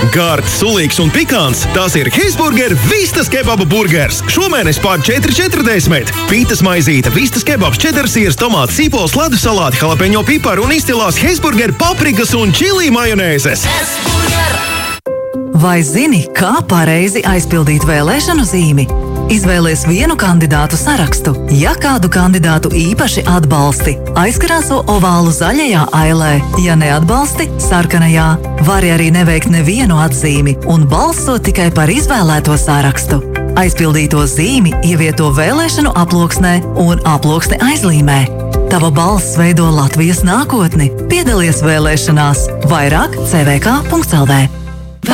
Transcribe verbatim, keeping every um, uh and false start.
Gards, sulīgs un pikants, tas ir Hesburger Vistas kebaba burgers. Šomēnes pār četri četrdesmit. Pītas maizīte, vistas kebabs, čedarsīrs, tomāts, sīpols, ledus salāti, jalapeņo piparu un izcilās Hesburger paprikas un čili majonēzes. Vai zini, kā pareizi aizpildīt vēlēšanu zīmi? Izvēlies vienu kandidātu sarakstu. Ja kādu kandidātu īpaši atbalsti, aizkrāso ovālu zaļajā ailē. Ja neatbalsti, sarkanajā. Vari arī neveikt nevienu atzīmi un balsot tikai par izvēlēto sarakstu. Aizpildīto zīmi ievieto vēlēšanu aploksnē un aploksni aizlīmē. Tava balss veido Latvijas nākotni. Piedalies vēlēšanās. Vairāk c v k punkts l v.